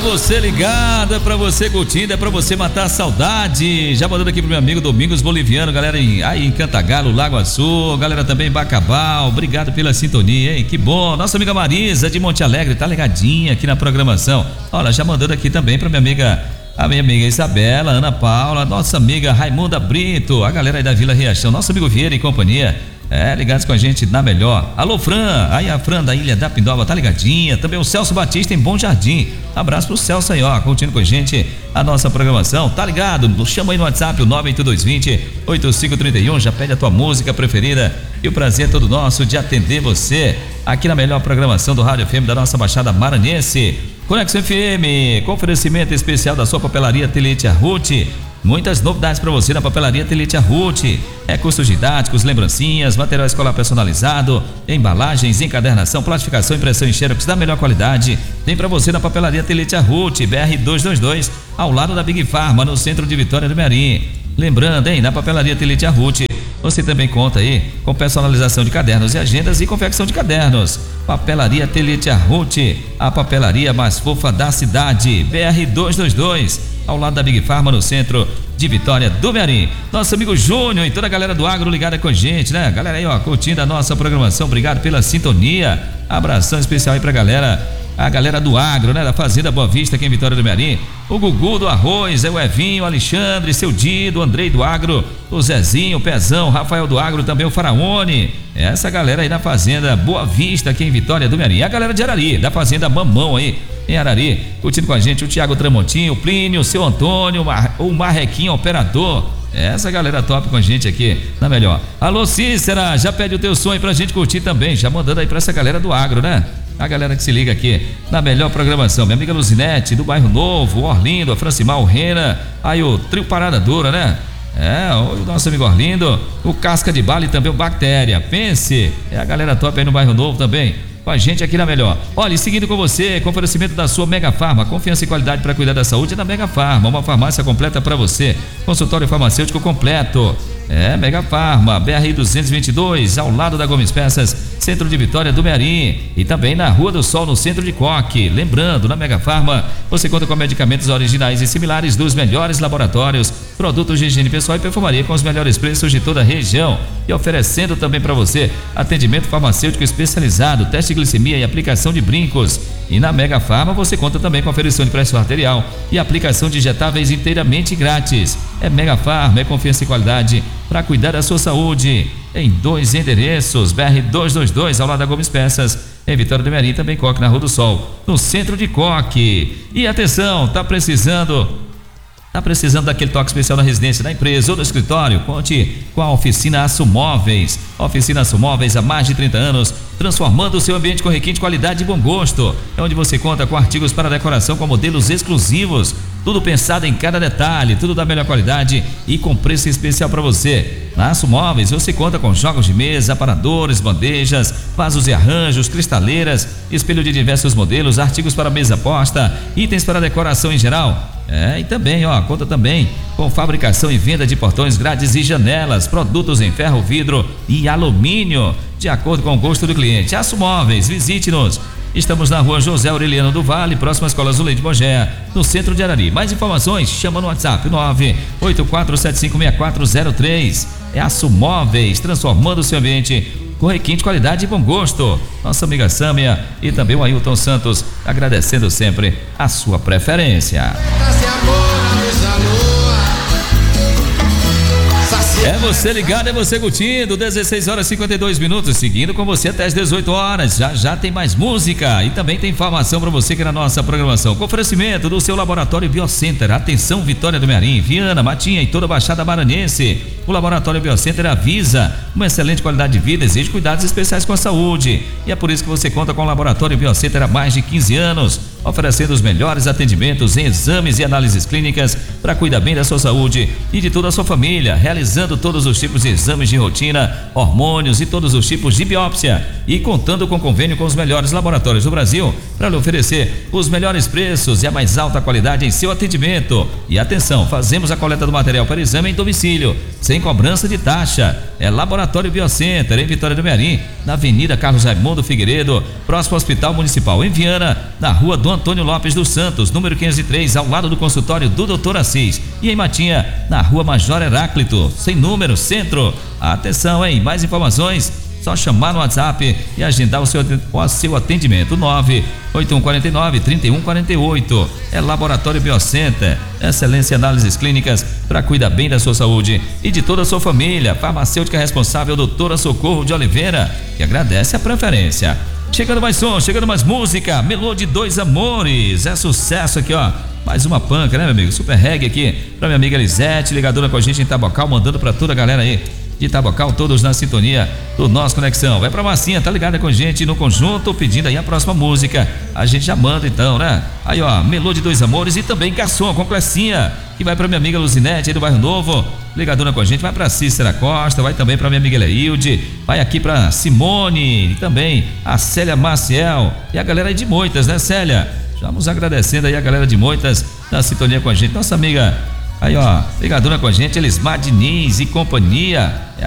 você ligado, é pra você curtindo, é pra você matar a saudade. Já mandando aqui pro meu amigo Domingos Boliviano, galera aí em Cantagalo, Lago Azul, galera também em Bacabal, obrigado pela sintonia, hein? Que bom. Nossa amiga Marisa de Monte Alegre tá ligadinha aqui na programação. Olha, já mandando aqui também pra a minha amiga Isabela, Ana Paula, nossa amiga Raimunda Brito, a galera aí da Vila Riachão, nosso amigo Vieira e companhia. Ligados com a gente na melhor. Alô, Fran, aí a Fran da Ilha da Pindoba tá ligadinha. Também o Celso Batista em Bom Jardim. Abraço pro Celso aí, ó, curtindo com a gente a nossa programação. Tá ligado? Chama aí no WhatsApp o 98220-8531. Já pede a tua música preferida. E o prazer é todo nosso de atender você aqui na melhor programação do Rádio FM da nossa Baixada Maranhense. Conexão FM, com oferecimento especial da sua papelaria Telete Ruth. Muitas novidades para você na papelaria Telete Ruth. Cursos didáticos, lembrancinhas, material escolar personalizado, embalagens, encadernação, plastificação, impressão em xerox da melhor qualidade. Tem para você na papelaria Telete Ruth, BR 222, ao lado da Big Pharma, no centro de Vitória do Mearim. Lembrando, hein, na papelaria Telete Ruth, você também conta aí com personalização de cadernos e agendas e confecção de cadernos. Papelaria Telete Ruth, a papelaria mais fofa da cidade, BR 222, ao lado da Big Pharma, no centro de Vitória do Mearim. Nosso amigo Júnior e toda a galera do agro ligada com a gente, né? Galera aí, ó, curtindo a nossa programação, obrigado pela sintonia. Abração especial aí pra a galera do agro, né? Da Fazenda Boa Vista aqui em Vitória do Mearim. O Gugu do Arroz, o Evinho, o Alexandre, seu Dido, o Andrei do Agro, o Zezinho, o Pezão, o Rafael do Agro, também o Faraone. Essa galera aí da Fazenda Boa Vista aqui em Vitória do Mearim. A galera de Arari, da Fazenda Mamão aí em Arari, curtindo com a gente o Thiago Tramontinho, o Plínio, o seu Antônio, o Marrequinho Operador. Essa galera top com a gente aqui na melhor. Alô, Cícera, já pede o teu sonho pra gente curtir também, já mandando aí pra essa galera do agro, né? A galera que se liga aqui na melhor programação. Minha amiga Luzinete, do Bairro Novo, o Orlindo, a Francimar, o Rena, aí o Trio Parada Dura, né? O nosso amigo Orlindo, o Casca de Bala e também o Bactéria. Pense, a galera top aí no Bairro Novo também, com a gente aqui na melhor. Olha, e seguindo com você, com oferecimento da sua Mega Farma, confiança e qualidade para cuidar da saúde é da Mega Farma, uma farmácia completa para você, consultório farmacêutico completo. Mega Farma, BR 222, ao lado da Gomes Peças, centro de Vitória do Mearim, e também na Rua do Sol, no centro de Coque. Lembrando, na Mega Farma você conta com medicamentos originais e similares dos melhores laboratórios, produtos de higiene pessoal e perfumaria com os melhores preços de toda a região, e oferecendo também para você atendimento farmacêutico especializado, teste de glicemia e aplicação de brincos. E na Mega Farma você conta também com aferição de pressão arterial e aplicação de injetáveis inteiramente grátis. Mega Farma, confiança e qualidade para cuidar da sua saúde. Em 2 endereços, BR 222, ao lado da Gomes Peças, em Vitória do Mearim, também Coque na Rua do Sol, no centro de Coque. E atenção, tá precisando daquele toque especial na residência, da empresa ou do escritório? Conte com a Oficina Aço Móveis. Oficina Aço Móveis há mais de 30 anos, transformando o seu ambiente com requinte, qualidade e bom gosto. É onde você conta com artigos para decoração com modelos exclusivos, tudo pensado em cada detalhe, tudo da melhor qualidade e com preço especial para você. Na Aço Móveis você conta com jogos de mesa, aparadores, bandejas, vasos e arranjos, cristaleiras, espelho de diversos modelos, artigos para mesa posta, itens para decoração em geral. E também, conta também com fabricação e venda de portões, grades e janelas, produtos em ferro, vidro e alumínio, de acordo com o gosto do cliente. Aço Móveis, visite-nos. Estamos na Rua José Aureliano do Vale, próxima à Escola Zuleide Bogé, no centro de Arari. Mais informações, chama no WhatsApp 984756403. Aço Móveis, transformando o seu ambiente com requinte, qualidade e bom gosto. Nossa amiga Sâmia e também o Ailton Santos, agradecendo sempre a sua preferência. É você ligado, é você curtindo, 16 horas e 52 minutos, seguindo com você até as 18 horas. Já tem mais música e também tem informação para você aqui na nossa programação. Com oferecimento do seu Laboratório Biocenter. Atenção, Vitória do Mearim, Viana, Matinha e toda a Baixada Maranhense. O Laboratório Biocenter avisa uma excelente qualidade de vida, exige cuidados especiais com a saúde. E é por isso que você conta com o Laboratório Biocenter há mais de 15 anos, oferecendo os melhores atendimentos em exames e análises clínicas para cuidar bem da sua saúde e de toda a sua família, realizando todos os tipos de exames de rotina, hormônios e todos os tipos de biópsia, e contando com convênio com os melhores laboratórios do Brasil para lhe oferecer os melhores preços e a mais alta qualidade em seu atendimento. E atenção, fazemos a coleta do material para exame em domicílio, sem cobrança de taxa. É Laboratório Biocenter, em Vitória do Mearim, na Avenida Carlos Raimundo Figueiredo, próximo ao Hospital Municipal. Em Viana, na Rua Dona Rua Antônio Lopes dos Santos, número 503, ao lado do consultório do Dr. Assis. E em Matinha, na Rua Major Heráclito, sem número, centro. Atenção, hein? Mais informações, só chamar no WhatsApp e agendar o seu atendimento. 98149-3148. É Laboratório Biocenter, excelência em análises clínicas para cuidar bem da sua saúde e de toda a sua família. Farmacêutica responsável, doutora Socorro de Oliveira, que agradece a preferência. Chegando mais som, chegando mais música. Melô de Dois Amores, é sucesso aqui, ó. Mais uma panca, né, meu amigo? Super reggae aqui pra minha amiga Elisete, ligadora com a gente em Tabocal, mandando pra toda a galera aí de Tabocal, todos na sintonia do nosso Conexão. Vai pra Marcinha, tá ligada com a gente no conjunto, pedindo aí a próxima música. A gente já manda então, né? Aí, ó, Melô de Dois Amores e também Garçom com Clecinha, que vai pra minha amiga Luzinete aí do Bairro Novo, ligadona com a gente. Vai pra Cícera Costa, vai também pra minha amiga Leilde, vai aqui pra Simone e também a Célia Maciel e a galera aí de Moitas, né, Célia? Vamos agradecendo aí a galera de Moitas na sintonia com a gente. Nossa amiga aí, ó, ligadona com a gente, Elismar Diniz e companhia.